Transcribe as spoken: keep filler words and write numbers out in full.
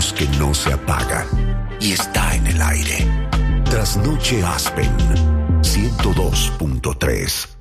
voz que no se apaga y está en el aire. Trasnoche Aspen, ciento dos punto tres.